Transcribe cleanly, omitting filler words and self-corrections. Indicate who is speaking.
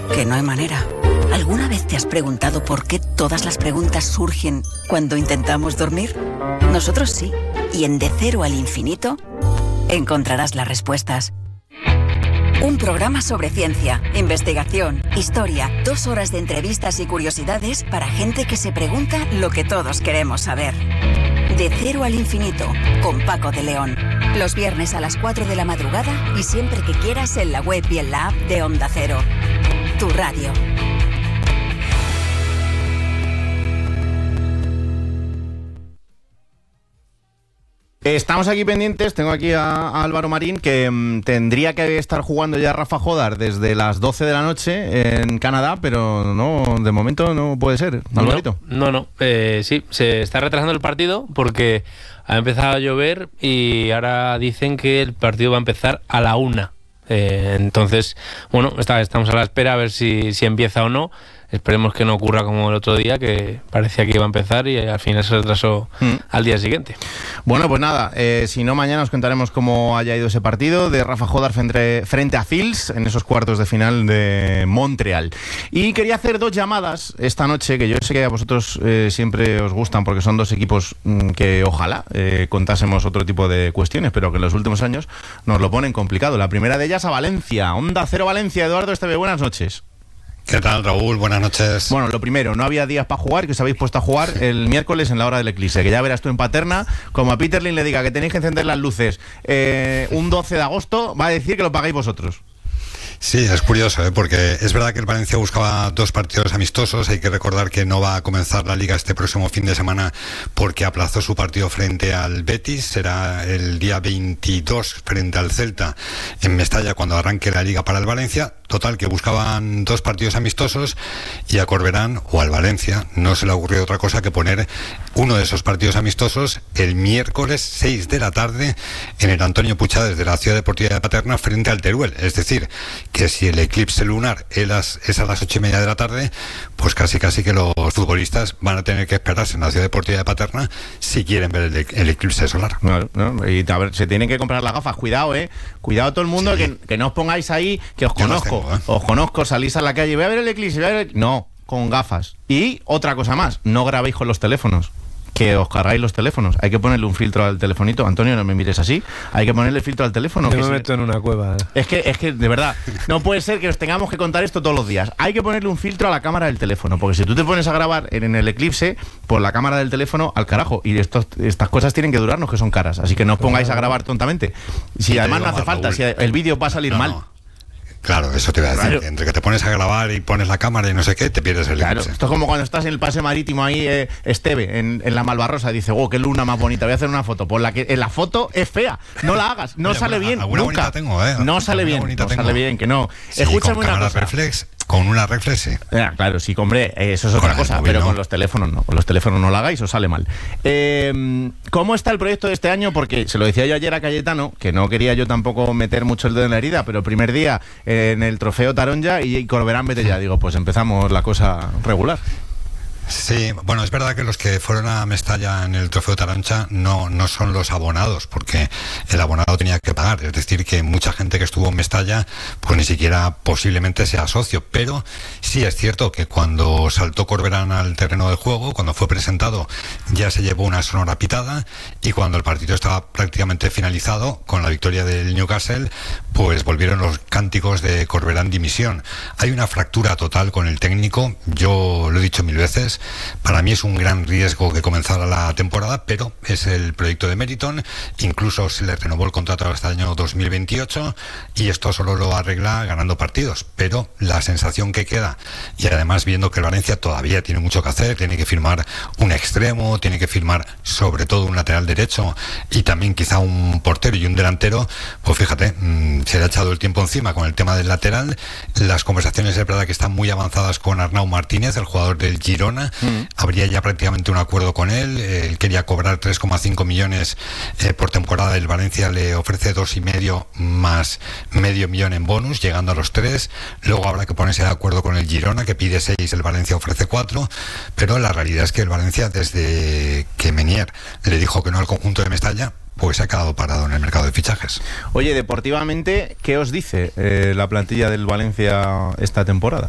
Speaker 1: que no hay manera. ¿Alguna vez te has preguntado por qué todas las preguntas surgen cuando intentamos dormir? Nosotros sí. Y en De Cero al Infinito encontrarás las respuestas. Un programa sobre ciencia, investigación, historia, 2 horas de entrevistas y curiosidades para gente que se pregunta lo que todos queremos saber. De Cero al Infinito, con Paco de León. Los viernes a las 4 de la madrugada y siempre que quieras en la web y en la app de Onda Cero. Tu radio.
Speaker 2: Estamos aquí pendientes, tengo aquí a Álvaro Marín, que tendría que estar jugando ya Rafa Jodar desde las 12 de la noche en Canadá, pero no, de momento no puede ser, Alvarito.
Speaker 3: No, sí, se está retrasando el partido porque ha empezado a llover y ahora dicen que el partido va a empezar a la 1. Entonces, bueno, estamos a la espera a ver si empieza o no. Esperemos que no ocurra como el otro día, que parecía que iba a empezar y al final se retrasó al día siguiente.
Speaker 2: Bueno, pues nada, si no, mañana os contaremos cómo haya ido ese partido de Rafa Jodar frente a Fils en esos cuartos de final de Montreal. Y quería hacer 2 llamadas esta noche, que yo sé que a vosotros siempre os gustan porque son 2 equipos que ojalá contásemos otro tipo de cuestiones, pero que en los últimos años nos lo ponen complicado. La primera de ellas a Valencia, Onda Cero Valencia. Eduardo Esteve, buenas noches.
Speaker 4: ¿Qué tal, Raúl? Buenas noches.
Speaker 2: Bueno, lo primero, no había días para jugar, que os habéis puesto a jugar el miércoles en la hora del eclipse, que ya verás tú en Paterna, como a Peterlin le diga que tenéis que encender las luces un 12 de agosto, va a decir que lo pagáis vosotros.
Speaker 4: Sí, es curioso, porque es verdad que el Valencia buscaba 2 partidos amistosos. Hay que recordar que no va a comenzar la Liga este próximo fin de semana porque aplazó su partido frente al Betis. Será el día 22 frente al Celta en Mestalla cuando arranque la Liga para el Valencia. Total, que buscaban 2 partidos amistosos y a Corberán o al Valencia no se le ocurrió otra cosa que poner uno de esos partidos amistosos el miércoles 6 de la tarde en el Antonio Puigdemont desde la Ciudad Deportiva de Paterna frente al Teruel. Es decir, que si el eclipse lunar es a las 8:30 de la tarde, pues casi que los futbolistas van a tener que esperarse en la Ciudad Deportiva de Paterna si quieren ver el eclipse solar.
Speaker 2: Claro, ¿no? Y a ver, se tienen que comprar las gafas. Cuidado, cuidado todo el mundo, sí. que no os pongáis ahí, que os conozco. Os conozco, salís a la calle, voy a ver el eclipse, No, con gafas. Y otra cosa más, no grabéis con los teléfonos, que os cargáis los teléfonos. Hay que ponerle un filtro al telefonito. Antonio, no me mires así. Hay que ponerle filtro al teléfono.
Speaker 5: Yo me meto en una cueva.
Speaker 2: Es que, de verdad, no puede ser que os tengamos que contar esto todos los días. Hay que ponerle un filtro a la cámara del teléfono, porque si tú te pones a grabar en el eclipse, por la cámara del teléfono, al carajo. Y estas cosas tienen que durarnos, que son caras. Así que no os pongáis a grabar tontamente. Si además no hace falta, si el vídeo va a salir mal.
Speaker 4: Claro, eso te iba a decir.
Speaker 2: Claro.
Speaker 4: Entre que te pones a grabar y pones la cámara y no sé qué, te pierdes el eclipse.
Speaker 2: Esto es como cuando estás en el paseo marítimo ahí, Esteve, en la Malvarrosa, dice, qué luna más bonita, voy a hacer una foto. Por la que en la foto es fea, no la hagas, no sale bien, nunca.
Speaker 4: Tengo,
Speaker 2: no sale bien, sale bien, que no.
Speaker 4: Sí, escúchame una cosa. Con una reflex, sí.
Speaker 2: Claro, sí, hombre, eso es otra cosa, pero con los teléfonos no. Con los teléfonos no lo hagáis, os sale mal. ¿Cómo está el proyecto de este año? Porque se lo decía yo ayer a Cayetano, que no quería yo tampoco meter mucho el dedo en la herida, pero el primer día en el trofeo Taronja y Corberán vete ya. Digo, pues empezamos la cosa regular.
Speaker 4: Sí, bueno, es verdad que los que fueron a Mestalla en el trofeo Taronja no son los abonados, porque el abonado tenía que pagar. Es decir, que mucha gente que estuvo en Mestalla pues ni siquiera posiblemente sea socio. Pero sí es cierto que cuando saltó Corberán al terreno de juego, cuando fue presentado, ya se llevó una sonora pitada, y cuando el partido estaba prácticamente finalizado con la victoria del Newcastle, pues volvieron los cánticos de Corberán dimisión. Hay una fractura total con el técnico. Yo lo he dicho 1000 veces. Para mí es un gran riesgo que comenzara la temporada, pero es el proyecto de Meriton. Incluso se le renovó el contrato hasta el año 2028 y esto solo lo arregla ganando partidos. Pero la sensación que queda, y además viendo que el Valencia todavía tiene mucho que hacer, tiene que firmar un extremo, tiene que firmar sobre todo un lateral derecho y también quizá un portero y un delantero, pues fíjate, se le ha echado el tiempo encima con el tema del lateral. Las conversaciones es verdad que están muy avanzadas con Arnau Martínez, el jugador del Girona. Habría ya prácticamente un acuerdo con él. Él quería cobrar 3,5 millones por temporada. El Valencia le ofrece 2,5 más medio millón en bonus, llegando a los 3. Luego habrá que ponerse de acuerdo con el Girona, que pide 6, el Valencia ofrece 4. Pero la realidad es que el Valencia, desde que Menier le dijo que no al conjunto de Mestalla, pues se ha quedado parado en el mercado de fichajes.
Speaker 2: Oye, deportivamente, ¿qué os dice la plantilla del Valencia esta temporada?